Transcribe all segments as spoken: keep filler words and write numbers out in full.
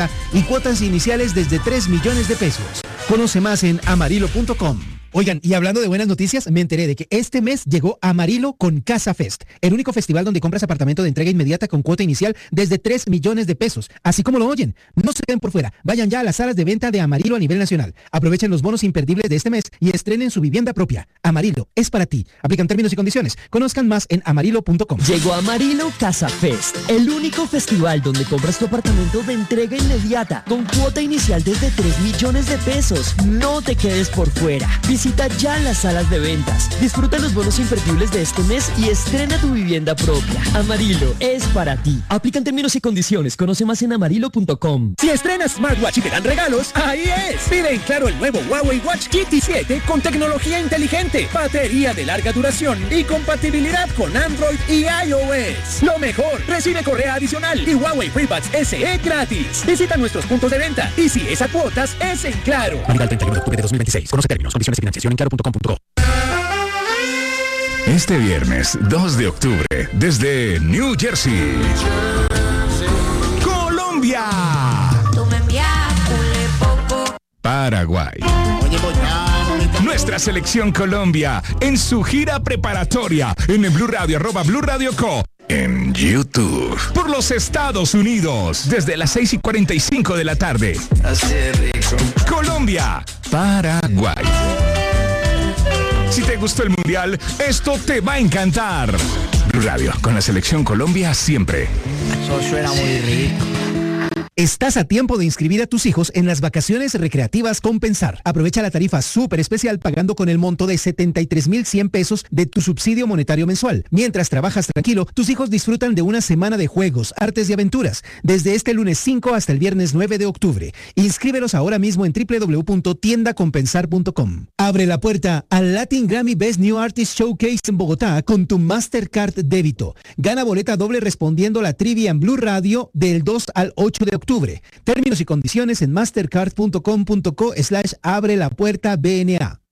y cuotas iniciales desde tres millones de pesos. Conoce más en amarillo punto com. Oigan, y hablando de buenas noticias, me enteré de que este mes llegó Amarillo con Casa Fest, el único festival donde compras apartamento de entrega inmediata con cuota inicial desde tres millones de pesos. Así como lo oyen, no se queden por fuera. Vayan ya a las salas de venta de Amarillo a nivel nacional. Aprovechen los bonos imperdibles de este mes y estrenen su vivienda propia. Amarillo es para ti. Aplican términos y condiciones. Conozcan más en amarillo punto com. Llegó Amarillo Casa Fest, el único festival donde compras tu apartamento de entrega inmediata con cuota inicial desde tres millones de pesos. No te quedes por fuera. Visita ya las salas de ventas. Disfruta los bonos imperdibles de este mes y estrena tu vivienda propia. Amarillo es para ti. Aplican términos y condiciones. Conoce más en amarillo punto com. Si estrenas smartwatch y te dan regalos, ahí es. Pide en Claro el nuevo Huawei Watch Kitty siete con tecnología inteligente, batería de larga duración y compatibilidad con Android y iOS. Lo mejor, recibe correa adicional y Huawei FreeBuds S E gratis. Visita nuestros puntos de venta y si es a cuotas, es en Claro. Válida el treinta y uno de octubre de dos mil veintiséis. Conoce términos, condiciones y financiación en claro punto com punto co. Este viernes dos de octubre, desde New Jersey, Colombia, Paraguay. Nuestra selección Colombia en su gira preparatoria en el Blue Radio, arroba Blue Radio Co. En YouTube. Por los Estados Unidos, desde las seis y cuarenta y cinco de la tarde. Colombia, Paraguay. Si te gustó el Mundial, esto te va a encantar. Blue Radio, con la selección Colombia siempre. Eso suena muy rico. Estás a tiempo de inscribir a tus hijos en las vacaciones recreativas Compensar. Aprovecha la tarifa súper especial pagando con el monto de setenta y tres mil cien pesos de tu subsidio monetario mensual. Mientras trabajas tranquilo, tus hijos disfrutan de una semana de juegos, artes y aventuras, desde este lunes cinco hasta el viernes nueve de octubre. Inscríbelos ahora mismo en doble u doble u doble u punto tienda compensar punto com. Abre la puerta al Latin Grammy Best New Artist Showcase en Bogotá con tu Mastercard débito. Gana boleta doble respondiendo la trivia en Blue Radio del dos al ocho de octubre. Términos y condiciones en mastercard punto com punto co slash abre la puerta B N A.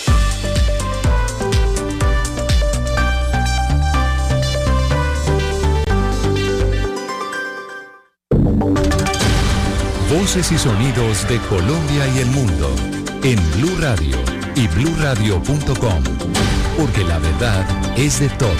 Voces y sonidos de Colombia y el mundo en Blue Radio y blue radio punto com, porque la verdad es de todos.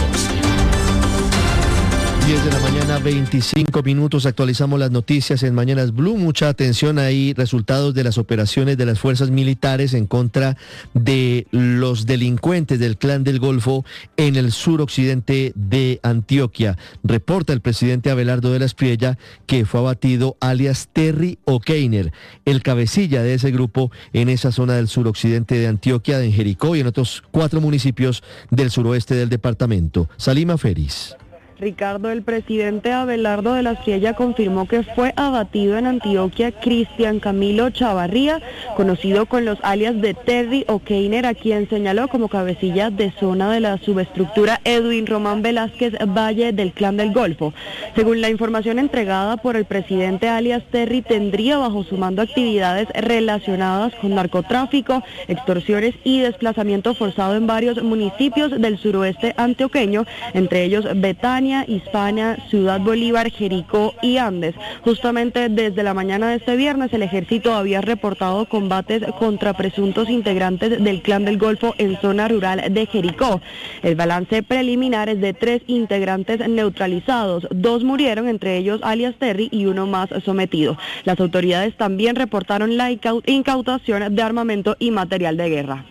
diez de la mañana, veinticinco minutos, actualizamos las noticias en Mañanas Blue. Mucha atención ahí, resultados de las operaciones de las fuerzas militares en contra de los delincuentes del Clan del Golfo en el suroccidente de Antioquia. Reporta el presidente Abelardo de la Espriella que fue abatido alias Terry O'Keiner, el cabecilla de ese grupo en esa zona del suroccidente de Antioquia, en Jericó y en otros cuatro municipios del suroeste del departamento. Salima Feris. Ricardo, el presidente Abelardo de la Espriella confirmó que fue abatido en Antioquia Cristian Camilo Chavarría, conocido con los alias de Terry O'Keiner, a quien señaló como cabecilla de zona de la subestructura Edwin Román Velázquez Valle del Clan del Golfo. Según la información entregada por el presidente, alias Terry tendría bajo su mando actividades relacionadas con narcotráfico, extorsiones y desplazamiento forzado en varios municipios del suroeste antioqueño, entre ellos Betania, Hispania, Ciudad Bolívar, Jericó y Andes. Justamente desde la mañana de este viernes el ejército había reportado combates contra presuntos integrantes del Clan del Golfo en zona rural de Jericó. El balance preliminar es de tres integrantes neutralizados, dos murieron, entre ellos alias Terry, y uno más sometido. Las autoridades también reportaron la incautación de armamento y material de guerra.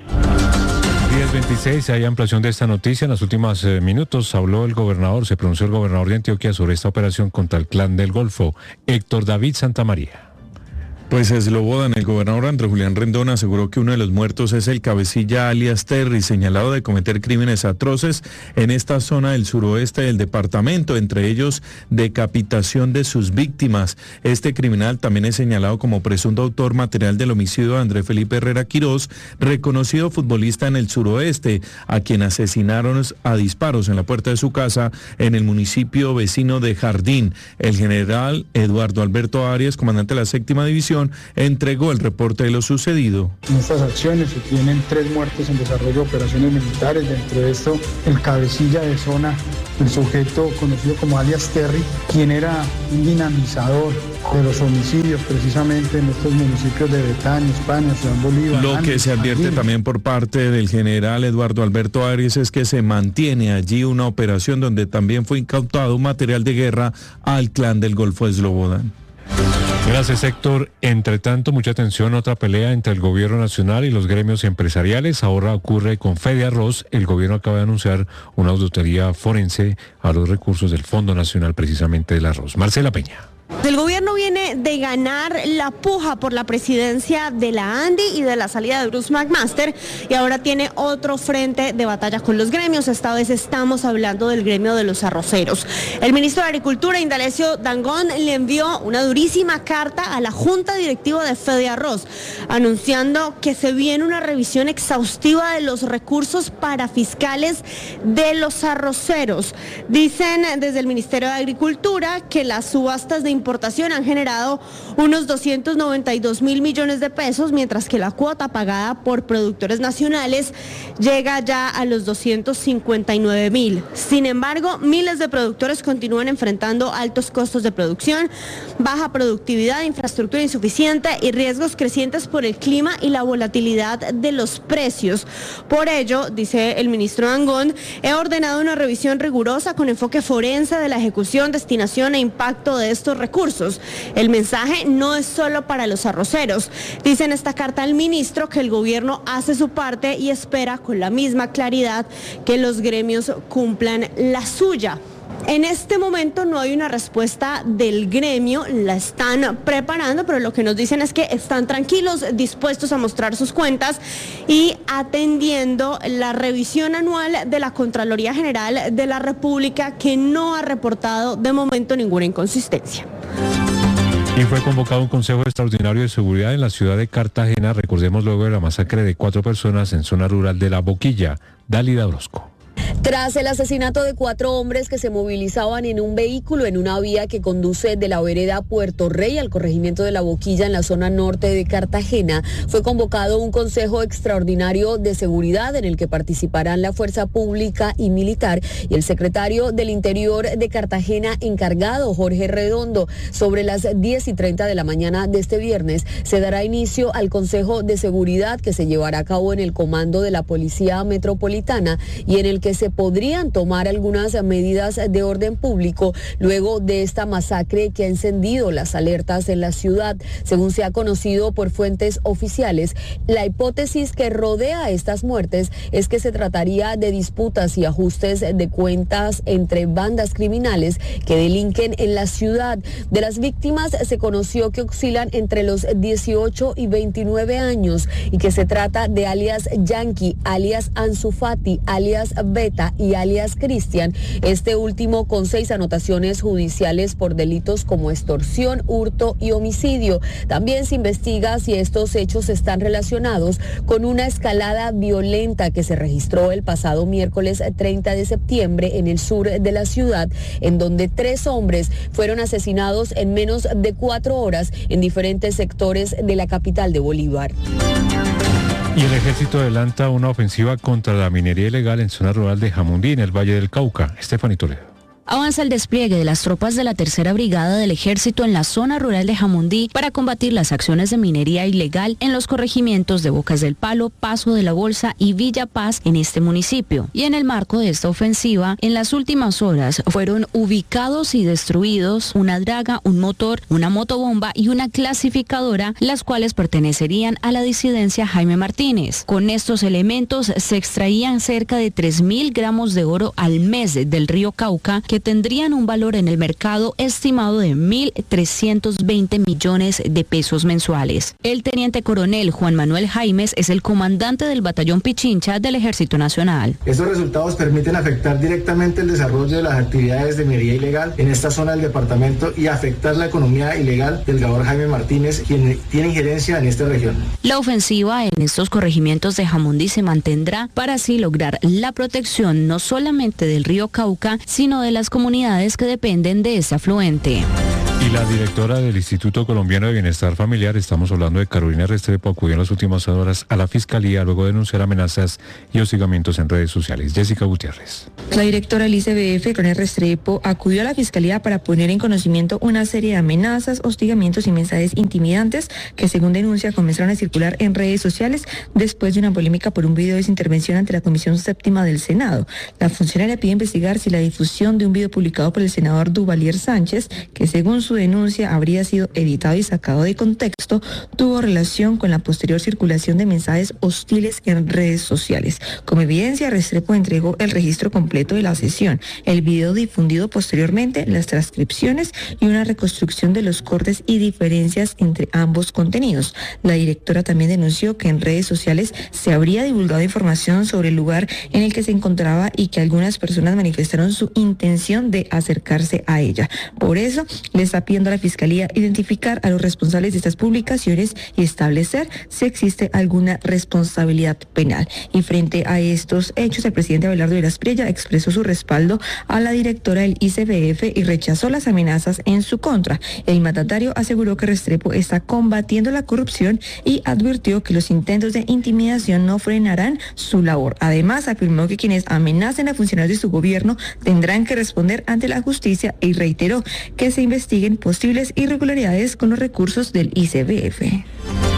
diez veintiséis, hay ampliación de esta noticia. En los últimos eh, minutos habló el gobernador, se pronunció el gobernador de Antioquia sobre esta operación contra el Clan del Golfo, Héctor David Santamaría. Pues Slobodan, el gobernador Andrés Julián Rendón aseguró que uno de los muertos es el cabecilla alias Terry, señalado de cometer crímenes atroces en esta zona del suroeste del departamento, entre ellos decapitación de sus víctimas. Este criminal también es señalado como presunto autor material del homicidio de Andrés Felipe Herrera Quirós, reconocido futbolista en el suroeste, a quien asesinaron a disparos en la puerta de su casa en el municipio vecino de Jardín. El general Eduardo Alberto Arias, comandante de la séptima división, Gobernación entregó el reporte de lo sucedido. En estas acciones se tienen tres muertes en desarrollo de operaciones militares, dentro de esto el cabecilla de zona, el sujeto conocido como alias Terry, quien era un dinamizador de los homicidios precisamente en estos municipios de Betania, España, Ciudad Bolívar. Lo que se advierte también por parte del general Eduardo Alberto Arias es que se mantiene allí una operación donde también fue incautado material de guerra al clan del Golfo de Slobodan. Gracias, Héctor. Entre tanto, mucha atención, otra pelea entre el gobierno nacional y los gremios empresariales. Ahora ocurre con Fede Arroz. El gobierno acaba de anunciar una auditoría forense a los recursos del Fondo Nacional precisamente del arroz. Marcela Peña. El gobierno viene de ganar la puja por la presidencia de la ANDI y de la salida de Bruce McMaster, y ahora tiene otro frente de batalla con los gremios. Esta vez estamos hablando del gremio de los arroceros. El ministro de Agricultura, Indalecio Dangond, le envió una durísima carta a la Junta Directiva de Fede Arroz, anunciando que se viene una revisión exhaustiva de los recursos para fiscales de los arroceros. Dicen desde el Ministerio de Agricultura que las subastas de importación han generado unos doscientos noventa y dos mil millones de pesos, mientras que la cuota pagada por productores nacionales llega ya a los doscientos cincuenta y nueve mil. Sin embargo, miles de productores continúan enfrentando altos costos de producción, baja productividad, infraestructura insuficiente y riesgos crecientes por el clima y la volatilidad de los precios. Por ello, dice el ministro Dangond, he ordenado una revisión rigurosa con enfoque forense de la ejecución, destinación e impacto de estos recursos. El mensaje no es solo para los arroceros. Dice en esta carta al ministro que el gobierno hace su parte y espera con la misma claridad que los gremios cumplan la suya. En este momento no hay una respuesta del gremio, la están preparando, pero lo que nos dicen es que están tranquilos, dispuestos a mostrar sus cuentas y atendiendo la revisión anual de la Contraloría General de la República, que no ha reportado de momento ninguna inconsistencia. Y fue convocado un Consejo Extraordinario de Seguridad en la ciudad de Cartagena, recordemos luego de la masacre de cuatro personas en zona rural de La Boquilla. Dálida Orozco. Tras el asesinato de cuatro hombres que se movilizaban en un vehículo en una vía que conduce de la vereda Puerto Rey al corregimiento de La Boquilla en la zona norte de Cartagena, fue convocado un Consejo Extraordinario de Seguridad en el que participarán la Fuerza Pública y Militar y el secretario del Interior de Cartagena encargado, Jorge Redondo. Sobre las diez y treinta de la mañana de este viernes se dará inicio al Consejo de Seguridad que se llevará a cabo en el comando de la Policía Metropolitana y en el que se podrían tomar algunas medidas de orden público luego de esta masacre que ha encendido las alertas en la ciudad. Según se ha conocido por fuentes oficiales, la hipótesis que rodea estas muertes es que se trataría de disputas y ajustes de cuentas entre bandas criminales que delinquen en la ciudad. De las víctimas se conoció que oscilan entre los dieciocho y veintinueve años y que se trata de alias Yankee, alias Ansu Fati, alias Beta y alias Cristian, este último con seis anotaciones judiciales por delitos como extorsión, hurto y homicidio. También se investiga si estos hechos están relacionados con una escalada violenta que se registró el pasado miércoles treinta de septiembre en el sur de la ciudad, en donde tres hombres fueron asesinados en menos de cuatro horas en diferentes sectores de la capital de Bolívar. Y el ejército adelanta una ofensiva contra la minería ilegal en zona rural de Jamundí, en el Valle del Cauca. Estefanía Toledo. Avanza el despliegue de las tropas de la tercera brigada del ejército en la zona rural de Jamundí para combatir las acciones de minería ilegal en los corregimientos de Bocas del Palo, Paso de la Bolsa y Villa Paz en este municipio. Y en el marco de esta ofensiva, en las últimas horas fueron ubicados y destruidos una draga, un motor, una motobomba y una clasificadora, las cuales pertenecerían a la disidencia Jaime Martínez. Con estos elementos se extraían cerca de tres mil gramos de oro al mes del río Cauca, que tendrían un valor en el mercado estimado de mil trescientos veinte millones de pesos mensuales. El teniente coronel Juan Manuel Jaimes es el comandante del batallón Pichincha del Ejército Nacional. Estos resultados permiten afectar directamente el desarrollo de las actividades de minería ilegal en esta zona del departamento y afectar la economía ilegal del gabor Jaime Martínez, quien tiene injerencia en esta región. La ofensiva en estos corregimientos de Jamundí se mantendrá para así lograr la protección no solamente del río Cauca, sino de las comunidades que dependen de este afluente. Y la directora del Instituto Colombiano de Bienestar Familiar, estamos hablando de Carolina Restrepo, acudió en las últimas horas a la Fiscalía luego de denunciar amenazas y hostigamientos en redes sociales. Jessica Gutiérrez. La directora del I C B F, Carolina Restrepo, acudió a la Fiscalía para poner en conocimiento una serie de amenazas, hostigamientos y mensajes intimidantes que, según denuncia, comenzaron a circular en redes sociales después de una polémica por un video de su intervención ante la Comisión Séptima del Senado. La funcionaria pide investigar si la difusión de un video publicado por el senador Duvalier Sánchez, que según su denuncia habría sido editado y sacado de contexto, tuvo relación con la posterior circulación de mensajes hostiles en redes sociales. Como evidencia, Restrepo entregó el registro completo de la sesión, el video difundido posteriormente, las transcripciones y una reconstrucción de los cortes y diferencias entre ambos contenidos. La directora también denunció que en redes sociales se habría divulgado información sobre el lugar en el que se encontraba y que algunas personas manifestaron su intención de acercarse a ella. Por eso, le está pidiendo a la Fiscalía identificar a los responsables de estas publicaciones y establecer si existe alguna responsabilidad penal. Y frente a estos hechos, el presidente Abelardo Lleras Priella expresó su respaldo a la directora del I C B F y rechazó las amenazas en su contra. El mandatario aseguró que Restrepo está combatiendo la corrupción y advirtió que los intentos de intimidación no frenarán su labor. Además, afirmó que quienes amenacen a funcionarios de su gobierno tendrán que responder ante la justicia y reiteró que se investiguen posibles irregularidades con los recursos del I C B F.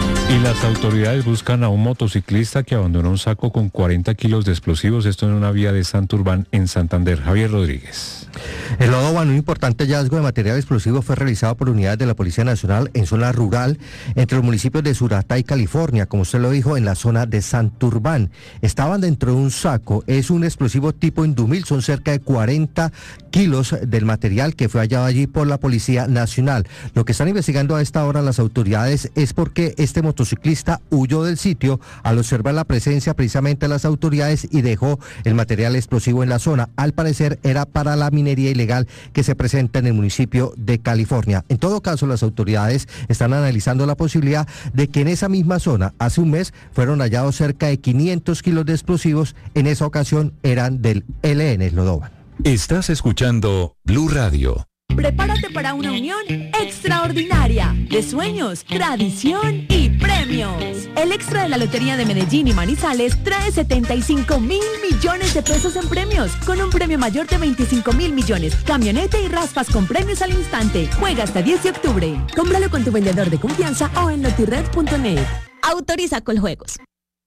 Y las autoridades buscan a un motociclista que abandonó un saco con cuarenta kilos de explosivos, esto en una vía de Santurbán en Santander. Javier Rodríguez. El Lodoban, un importante hallazgo de material explosivo, fue realizado por unidades de la Policía Nacional en zona rural entre los municipios de Suratá y California, como usted lo dijo, en la zona de Santurbán. Estaban dentro de un saco, es un explosivo tipo Indumil, son cerca de cuarenta kilos del material que fue hallado allí por la Policía Nacional. Lo que están investigando a esta hora las autoridades es porque este motociclista huyó del sitio al observar la presencia precisamente de las autoridades y dejó el material explosivo en la zona. Al parecer era para la minería ilegal que se presenta en el municipio de California. En todo caso, las autoridades están analizando la posibilidad de que en esa misma zona, hace un mes, fueron hallados cerca de quinientos kilos de explosivos. En esa ocasión eran del E L N Eslodoban. Estás escuchando Blue Radio. Prepárate para una unión extraordinaria de sueños, tradición y premios. El extra de la Lotería de Medellín y Manizales trae setenta y cinco mil millones de pesos en premios, con un premio mayor de veinticinco mil millones, camioneta y raspas con premios al instante. Juega hasta diez de octubre. Cómpralo con tu vendedor de confianza o en lotired punto net. Autoriza Coljuegos.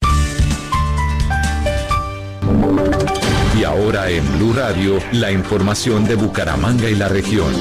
Y ahora en Blue Radio, la información de Bucaramanga y la región.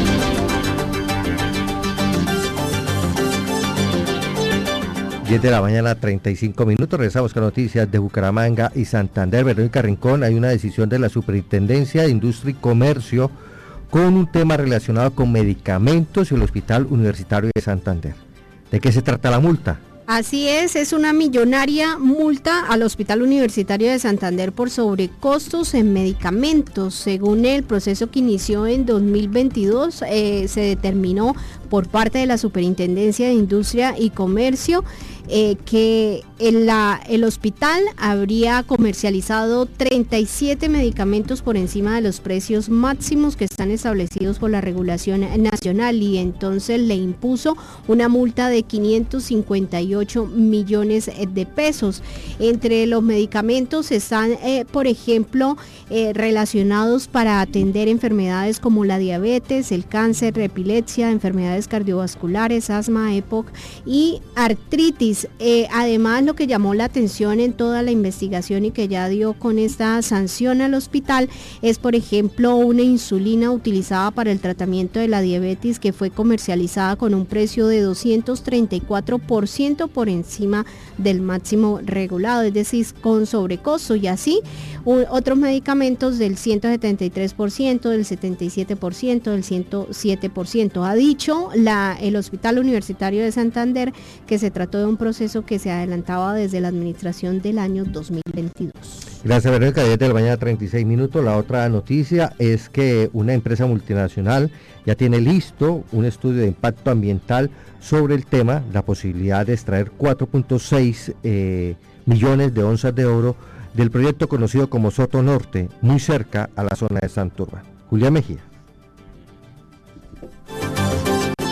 diez de la mañana, treinta y cinco minutos. Regresamos con noticias de Bucaramanga y Santander. Verónica Rincón, hay una decisión de la Superintendencia de Industria y Comercio con un tema relacionado con medicamentos y el Hospital Universitario de Santander. ¿De qué se trata la multa? Así es, es una millonaria multa al Hospital Universitario de Santander por sobrecostos en medicamentos. Según el proceso que inició en dos mil veintidós, eh, se determinó por parte de la Superintendencia de Industria y Comercio eh, que el, la, el hospital habría comercializado treinta y siete medicamentos por encima de los precios máximos que están establecidos por la regulación nacional, y entonces le impuso una multa de quinientos cincuenta y ocho millones de pesos. Entre los medicamentos están, eh, por ejemplo, eh, relacionados para atender enfermedades como la diabetes, el cáncer, la epilepsia, enfermedades cardiovasculares, asma, E P O C y artritis. Eh, además, lo que llamó la atención en toda la investigación y que ya dio con esta sanción al hospital es, por ejemplo, una insulina utilizada para el tratamiento de la diabetes que fue comercializada con un precio de doscientos treinta y cuatro por ciento por encima del máximo regulado, es decir, con sobrecosto, y así u, otros medicamentos del ciento setenta y tres por ciento, del setenta y siete por ciento, del ciento siete por ciento. Ha dicho la, el Hospital Universitario de Santander que se trató de un proceso que se adelantaba desde la administración del año dos mil veintidós. Gracias, Verónica. diez de la mañana, treinta y seis minutos. La otra noticia es que una empresa multinacional ya tiene listo un estudio de impacto ambiental sobre el tema, la posibilidad de extraer cuatro punto seis eh, millones de onzas de oro del proyecto conocido como Soto Norte, muy cerca a la zona de Santurbán. Julián Mejía.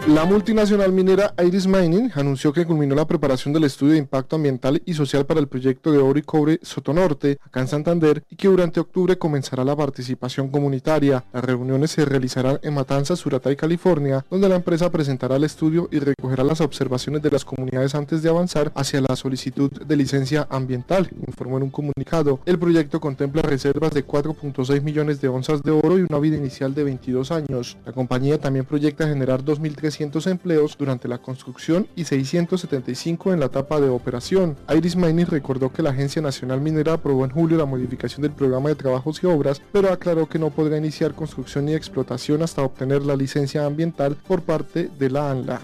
La multinacional minera Iris Mining anunció que culminó la preparación del estudio de impacto ambiental y social para el proyecto de oro y cobre Sotonorte, acá en Santander, y que durante octubre comenzará la participación comunitaria. Las reuniones se realizarán en Matanzas, Suratá y California, donde la empresa presentará el estudio y recogerá las observaciones de las comunidades antes de avanzar hacia la solicitud de licencia ambiental, informó en un comunicado. El proyecto contempla reservas de cuatro punto seis millones de onzas de oro y una vida inicial de veintidós años. La compañía también proyecta generar dos mil trescientos empleos durante la construcción y seiscientos setenta y cinco en la etapa de operación. Iris Mining recordó que la Agencia Nacional Minera aprobó en julio la modificación del programa de trabajos y obras, pero aclaró que no podrá iniciar construcción ni explotación hasta obtener la licencia ambiental por parte de la ANLA.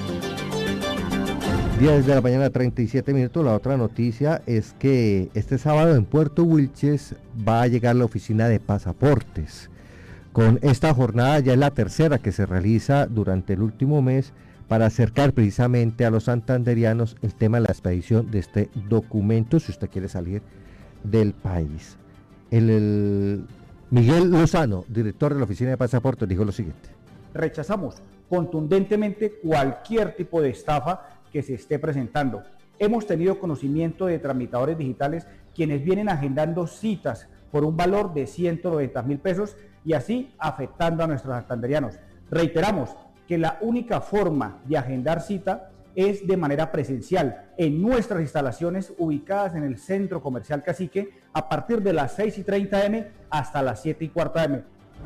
diez de la mañana, treinta y siete minutos. La otra noticia es que este sábado en Puerto Wilches va a llegar la oficina de pasaportes. Con esta jornada ya es la tercera que se realiza durante el último mes para acercar precisamente a los santanderianos el tema de la expedición de este documento si usted quiere salir del país. El, el Miguel Lozano, director de la oficina de pasaportes, dijo lo siguiente. Rechazamos contundentemente cualquier tipo de estafa que se esté presentando. Hemos tenido conocimiento de tramitadores digitales quienes vienen agendando citas por un valor de ciento noventa mil pesos y así afectando a nuestros santanderianos. Reiteramos que la única forma de agendar cita es de manera presencial en nuestras instalaciones ubicadas en el Centro Comercial Cacique a partir de las seis y treinta eme hasta las siete y cuarta eme.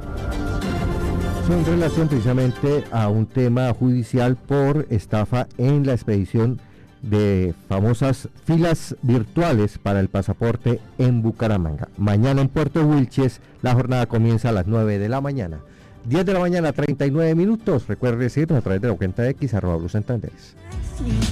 En relación precisamente a un tema judicial por estafa en la expedición de famosas filas virtuales para el pasaporte en Bucaramanga. Mañana en Puerto Wilches la jornada comienza a las nueve de la mañana. diez de la mañana, treinta y nueve minutos. Recuerde seguirnos a través de la cuenta de X, arroba Blue Santander.